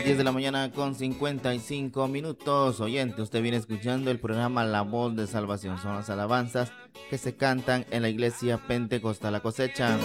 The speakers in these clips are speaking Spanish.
10 de la mañana con 55 minutos. Oyente, usted viene escuchando el programa La Voz de Salvación. Son las alabanzas que se cantan en la iglesia Pentecostal La Cosecha.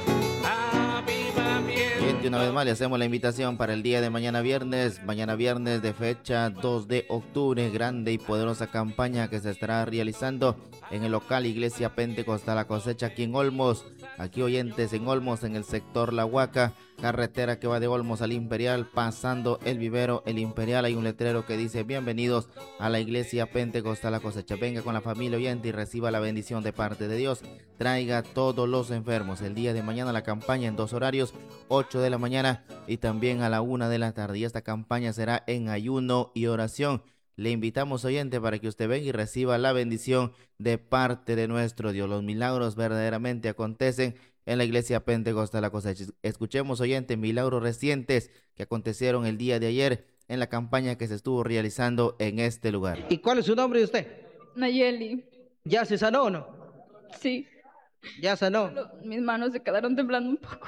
Oyente, una vez más le hacemos la invitación para el día de mañana viernes de fecha 2 de octubre, grande y poderosa campaña que se estará realizando en el local Iglesia Pentecostal La Cosecha aquí en Olmos. Aquí, oyentes, en Olmos, en el sector La Huaca, carretera que va de Olmos al Imperial, pasando el vivero El Imperial. Hay un letrero que dice: bienvenidos a la Iglesia Pentecostal La Cosecha. Venga con la familia, oyente, y reciba la bendición de parte de Dios. Traiga a todos los enfermos. El día de mañana la campaña en 2 horarios, 8 de la mañana y también a la 1 de la tarde. Y esta campaña será en ayuno y oración. Le invitamos, oyente, para que usted venga y reciba la bendición de parte de nuestro Dios. Los milagros verdaderamente acontecen en la iglesia Pentecostal La Cosecha. Escuchemos, oyente, milagros recientes que acontecieron el día de ayer en la campaña que se estuvo realizando en este lugar. ¿Y cuál es su nombre de usted? Nayeli. ¿Ya se sanó o no? Sí. ¿Ya sanó? Mis manos se quedaron temblando un poco.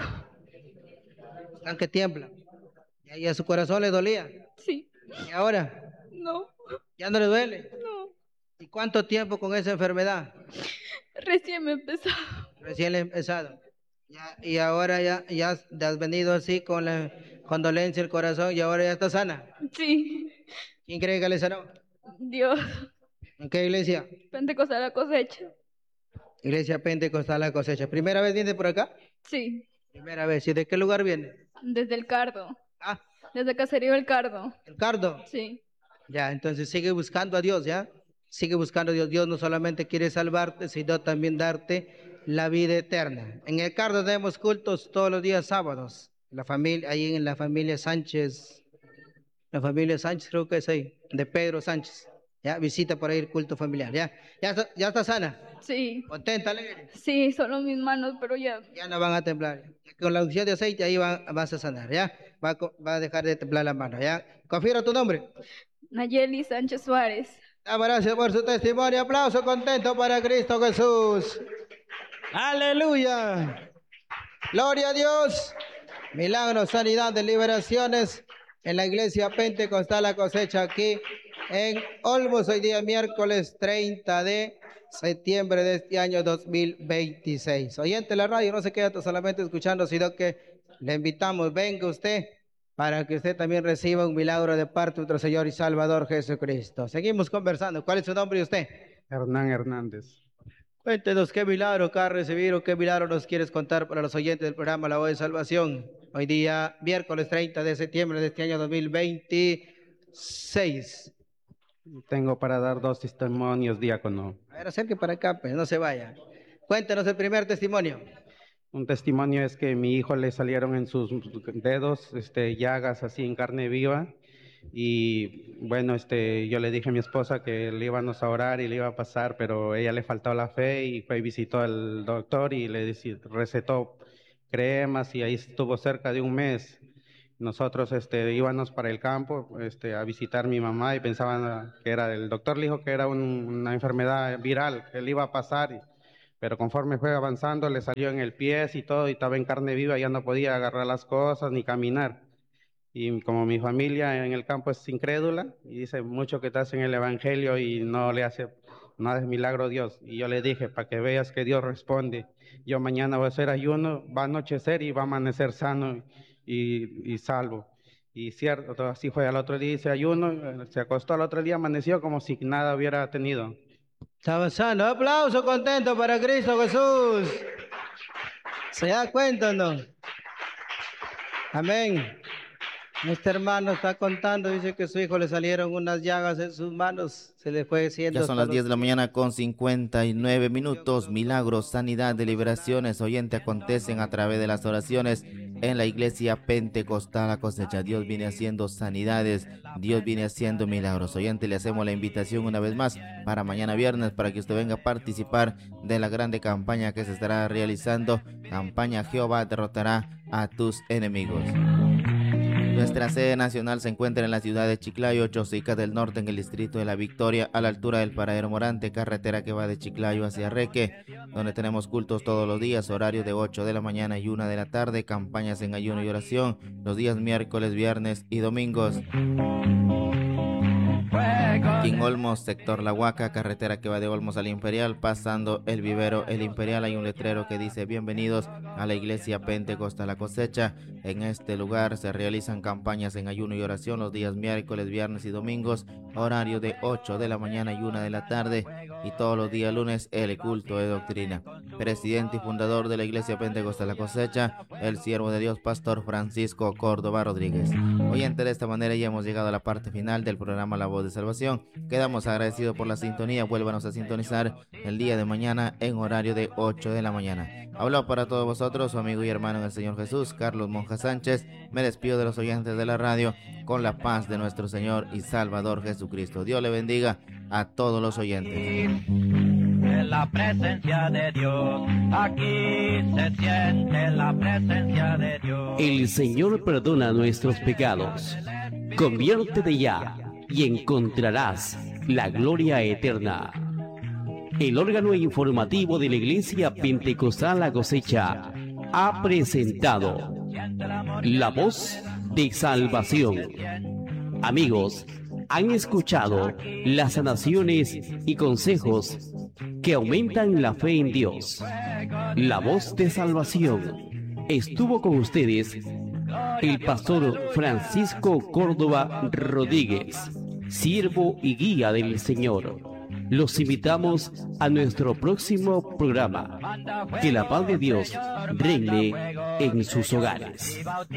¿Están que tiemblan? ¿Y a su corazón le dolía? Sí. ¿Y ahora? No. ¿Ya no le duele? No. ¿Y cuánto tiempo con esa enfermedad? Recién me he empezado. Recién le he empezado. Y ahora ya has venido así con la condolencia el corazón y ahora ya está sana. Sí. ¿Quién cree que le sanó? Dios. ¿En qué iglesia? Pentecostal La Cosecha. Iglesia Pentecostal La Cosecha. ¿Primera vez viene por acá? Sí. Primera vez. ¿Y de qué lugar viene? Desde el Cardo. Ah. Desde Caserío El Cardo. ¿El Cardo? Sí. Ya, entonces sigue buscando a Dios, ¿ya? Sigue buscando a Dios. Dios no solamente quiere salvarte, sino también darte la vida eterna. En el Cardo tenemos cultos todos los días sábados. La familia, ahí en la familia Sánchez creo que es ahí, de Pedro Sánchez. Ya, visita por ahí el culto familiar, ¿ya? ¿Ya está sana? Sí. ¿Contenta, alegre? Sí, solo mis manos, pero ya. Ya no van a temblar. Con la unción de aceite ahí vas a sanar, ¿ya? Va a dejar de temblar la mano, ¿ya? Confirma tu nombre. Nayeli Sánchez Suárez. Damos gracias por su testimonio. Aplauso contento para Cristo Jesús. Aleluya. Gloria a Dios. Milagros, sanidad, liberaciones en la iglesia Pentecostal La Cosecha aquí en Olmos. Hoy día miércoles 30 de septiembre de este año 2026. Oyente de la radio, no se queda solamente escuchando, sino que le invitamos, venga usted, para que usted también reciba un milagro de parte de nuestro Señor y Salvador Jesucristo. Seguimos conversando. ¿Cuál es su nombre de usted? Hernán Hernández. Cuéntenos qué milagro que ha recibido, qué milagro nos quieres contar para los oyentes del programa La Voz de Salvación. Hoy día, miércoles 30 de septiembre de este año 2026. Tengo para dar 2 testimonios, diácono. A ver, acerque para acá, pues no se vaya. Cuéntenos el primer testimonio. Un testimonio es que a mi hijo le salieron en sus dedos llagas así en carne viva. Y bueno, yo le dije a mi esposa que le íbamos a orar y le iba a pasar, pero ella le faltó la fe y fue y visitó al doctor y le recetó cremas y ahí estuvo cerca de un mes. Nosotros íbamos para el campo a visitar a mi mamá y pensaban que era, el doctor le dijo que era una enfermedad viral, que le iba a pasar, pero conforme fue avanzando le salió en el pie y todo y estaba en carne viva, ya no podía agarrar las cosas ni caminar. Y como mi familia en el campo es incrédula y dice mucho que estás en el evangelio y no le hace nada de milagro a Dios. Y yo le dije, para que veas que Dios responde, yo mañana voy a hacer ayuno, va a anochecer y va a amanecer sano y salvo. Y cierto, así fue. Al otro día hice ayuno, se acostó al otro día, amaneció como si nada hubiera tenido. Estaba sano. Aplauso contento para Cristo Jesús. ¿Se da cuenta o no? Amén. Este hermano está contando, dice que a su hijo le salieron unas llagas en sus manos, se le fue siendo. Ya son las 10 de la mañana con 59 minutos. Milagros, sanidad, liberaciones, oyente, acontecen a través de las oraciones en la iglesia Pentecostal La Cosecha. Dios viene haciendo sanidades, Dios viene haciendo milagros. Oyente, le hacemos la invitación una vez más para mañana viernes para que usted venga a participar de la grande campaña que se estará realizando. Campaña Jehová derrotará a tus enemigos. Nuestra sede nacional se encuentra en la ciudad de Chiclayo, Chosica del Norte, en el distrito de La Victoria, a la altura del Paradero Morante, carretera que va de Chiclayo hacia Reque, donde tenemos cultos todos los días, horario de 8 de la mañana y 1 de la tarde, campañas en ayuno y oración, los días miércoles, viernes y domingos. Aquí en Olmos, sector La Huaca, carretera que va de Olmos al Imperial, pasando el vivero El Imperial, hay un letrero que dice: bienvenidos a la iglesia Pentecostal La Cosecha. En este lugar se realizan campañas en ayuno y oración los días miércoles, viernes y domingos, horario de 8 de la mañana y 1 de la tarde, y todos los días lunes el culto de doctrina. Presidente y fundador de la iglesia Pentecostal La Cosecha, el siervo de Dios, Pastor Francisco Córdoba Rodríguez. Oyente, de esta manera ya hemos llegado a la parte final del programa La Voz de Salvación. Quedamos agradecidos por la sintonía. Vuélvanos a sintonizar el día de mañana en horario de 8 de la mañana. Habló para todos vosotros su amigo y hermano en el Señor Jesús, Carlos Monja Sánchez. Me despido de los oyentes de la radio con la paz de nuestro Señor y Salvador Jesucristo. Dios le bendiga a todos los oyentes. La presencia de Dios, aquí se siente la presencia de Dios. El Señor perdona nuestros pecados. Conviértete ya y encontrarás la gloria eterna. El órgano informativo de la Iglesia Pentecostal La Cosecha ha presentado La Voz de Salvación. Amigos, han escuchado las sanaciones y consejos que aumentan la fe en Dios. La Voz de Salvación. Estuvo con ustedes el pastor Francisco Córdoba Rodríguez, siervo y guía del Señor. Los invitamos a nuestro próximo programa. Que la paz de Dios reine en sus hogares.